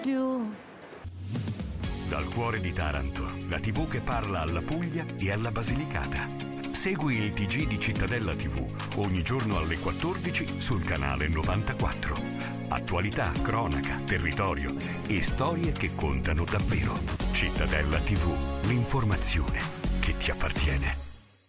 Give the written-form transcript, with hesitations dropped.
più. Dal cuore di Taranto, la TV che parla alla Puglia e alla Basilicata. Segui il TG di Cittadella TV ogni giorno alle 14 sul canale 94. Attualità, cronaca, territorio e storie che contano davvero. Cittadella TV, l'informazione che ti appartiene.